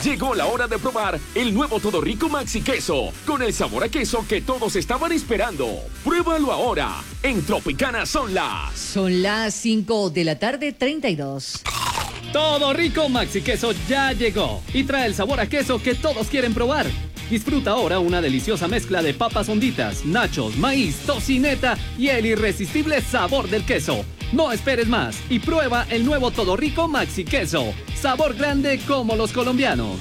Llegó la hora de probar el nuevo Todo Rico Maxi Queso, con el sabor a queso que todos estaban esperando. Pruébalo ahora. En Tropicana son las 5 de la tarde, 32. Todo Rico Maxi Queso ya llegó y trae el sabor a queso que todos quieren probar. Disfruta ahora una deliciosa mezcla de papas honditas, nachos, maíz, tocineta y el irresistible sabor del queso. No esperes más y prueba el nuevo Todo Rico Maxi Queso. Sabor grande como los colombianos.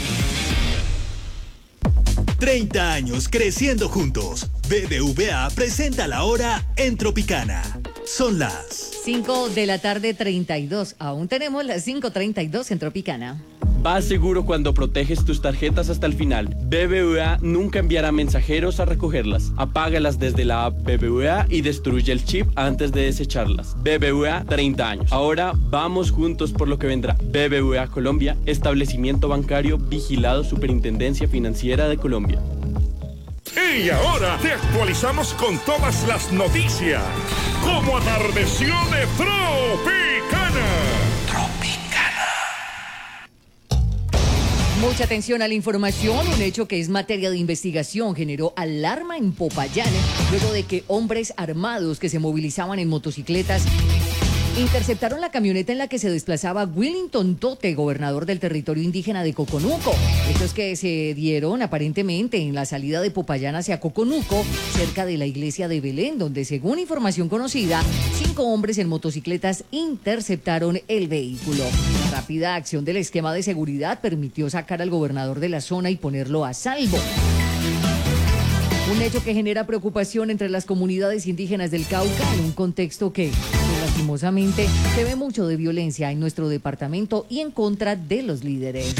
30 años creciendo juntos. BBVA presenta la hora en Tropicana. Son las 5 de la tarde, 32. Aún tenemos las 5:32 en Tropicana. Vas seguro cuando proteges tus tarjetas hasta el final. BBVA nunca enviará mensajeros a recogerlas. Apágalas desde la app BBVA y destruye el chip antes de desecharlas. BBVA, 30 años. Ahora vamos juntos por lo que vendrá. BBVA Colombia, establecimiento bancario vigilado Superintendencia Financiera de Colombia. Y ahora te actualizamos con todas las noticias. Como atardeció de Tropicana. Mucha atención a la información. Un hecho que es materia de investigación generó alarma en Popayán luego de que hombres armados que se movilizaban en motocicletas interceptaron la camioneta en la que se desplazaba Willington Tote, gobernador del territorio indígena de Coconuco. Estos que se dieron aparentemente en la salida de Popayán hacia Coconuco, cerca de la iglesia de Belén, donde según información conocida, 5 hombres en motocicletas interceptaron el vehículo. La rápida acción del esquema de seguridad permitió sacar al gobernador de la zona y ponerlo a salvo. Un hecho que genera preocupación entre las comunidades indígenas del Cauca en un contexto que, lastimosamente, se ve mucho de violencia en nuestro departamento y en contra de los líderes.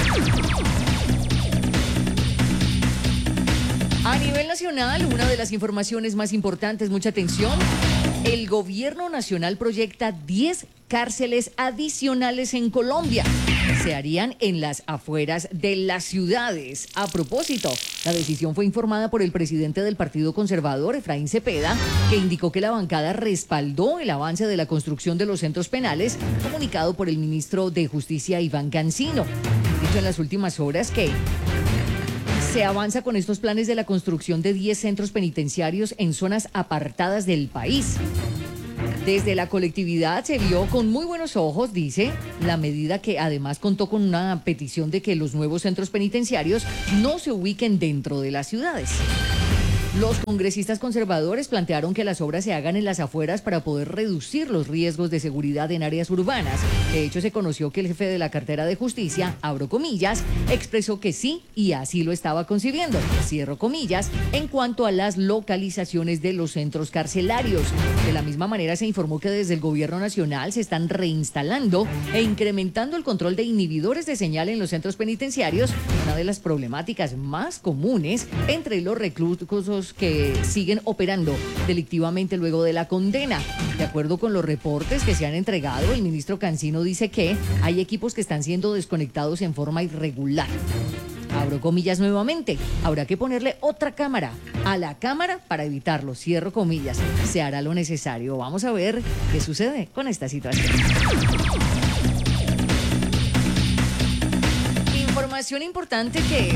A nivel nacional, una de las informaciones más importantes, mucha atención, el gobierno nacional proyecta 10 cárceles adicionales en Colombia. Se harían en las afueras de las ciudades. A propósito, la decisión fue informada por el presidente del Partido Conservador, Efraín Cepeda, que indicó que la bancada respaldó el avance de la construcción de los centros penales, comunicado por el ministro de Justicia, Iván Cancino. Dicho en las últimas horas que se avanza con estos planes de la construcción de 10 centros penitenciarios en zonas apartadas del país. Desde la colectividad se vio con muy buenos ojos, dice, la medida que además contó con una petición de que los nuevos centros penitenciarios no se ubiquen dentro de las ciudades. Los congresistas conservadores plantearon que las obras se hagan en las afueras para poder reducir los riesgos de seguridad en áreas urbanas. De hecho, se conoció que el jefe de la cartera de justicia, abro comillas, expresó que sí y así lo estaba concibiendo, cierro comillas, en cuanto a las localizaciones de los centros carcelarios. De la misma manera se informó que desde el gobierno nacional se están reinstalando e incrementando el control de inhibidores de señal en los centros penitenciarios, una de las problemáticas más comunes entre los reclusos que siguen operando delictivamente luego de la condena. De acuerdo con los reportes que se han entregado, el ministro Cancino dice que hay equipos que están siendo desconectados en forma irregular. Abro comillas nuevamente, habrá que ponerle otra cámara a la cámara para evitarlo, cierro comillas. Se hará lo necesario. Vamos a ver qué sucede con esta situación. Información importante que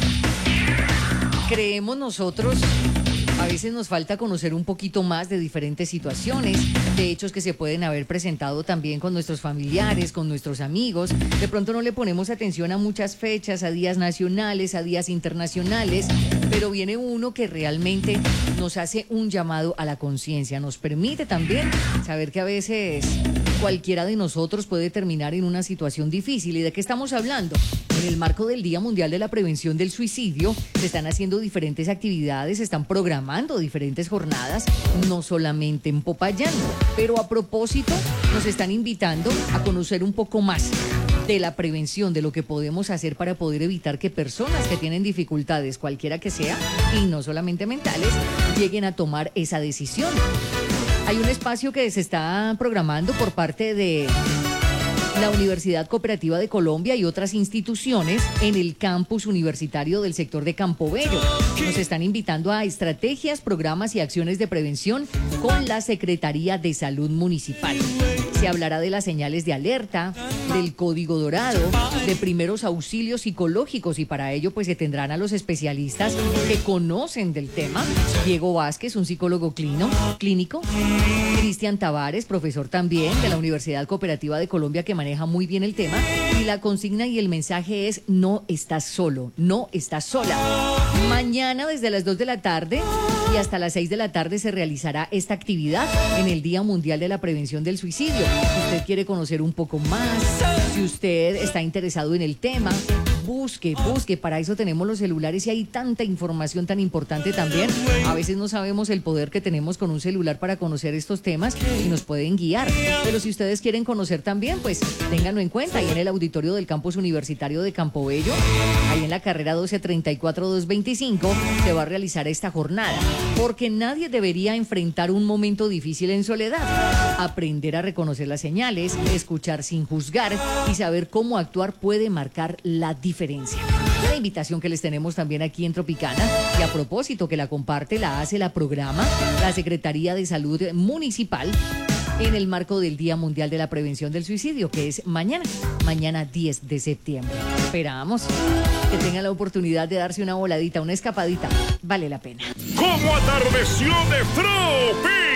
creemos nosotros, a veces nos falta conocer un poquito más de diferentes situaciones, de hechos que se pueden haber presentado también con nuestros familiares, con nuestros amigos. De pronto no le ponemos atención a muchas fechas, a días nacionales, a días internacionales, pero viene uno que realmente nos hace un llamado a la conciencia, nos permite también saber que a veces cualquiera de nosotros puede terminar en una situación difícil. ¿Y de qué estamos hablando? En el marco del Día Mundial de la Prevención del Suicidio, se están haciendo diferentes actividades, se están programando diferentes jornadas, no solamente en Popayán, pero a propósito nos están invitando a conocer un poco más de la prevención, de lo que podemos hacer para poder evitar que personas que tienen dificultades, cualquiera que sea, y no solamente mentales, lleguen a tomar esa decisión. Hay un espacio que se está programando por parte de la Universidad Cooperativa de Colombia y otras instituciones en el campus universitario del sector de Campobello. Nos están invitando a estrategias, programas y acciones de prevención con la Secretaría de Salud Municipal. Se hablará de las señales de alerta, del código dorado, de primeros auxilios psicológicos y para ello pues se tendrán a los especialistas que conocen del tema. Diego Vázquez, un psicólogo clínico, Cristian Tavares, profesor también de la Universidad Cooperativa de Colombia que maneja muy bien el tema y la consigna y el mensaje es: no estás solo, no estás sola. Mañana desde las 2 de la tarde y hasta las 6 de la tarde se realizará esta actividad en el Día Mundial de la Prevención del Suicidio. Si usted quiere conocer un poco más, si usted está interesado en el tema, busque, para eso tenemos los celulares y hay tanta información tan importante también. A veces no sabemos el poder que tenemos con un celular para conocer estos temas y nos pueden guiar. Pero si ustedes quieren conocer también, pues ténganlo en cuenta. Ahí en el auditorio del campus universitario de Campobello, ahí en la carrera 1234-225, se va a realizar esta jornada. Porque nadie debería enfrentar un momento difícil en soledad. Aprender a reconocer las señales, escuchar sin juzgar y saber cómo actuar puede marcar la diferencia. Una invitación que les tenemos también aquí en Tropicana y a propósito que la comparte, la hace, la programa la Secretaría de Salud Municipal en el marco del Día Mundial de la Prevención del Suicidio, que es mañana 10 de septiembre. Esperamos que tengan la oportunidad de darse una voladita, una escapadita. Vale la pena. ¿Cómo atardeció de Tropi?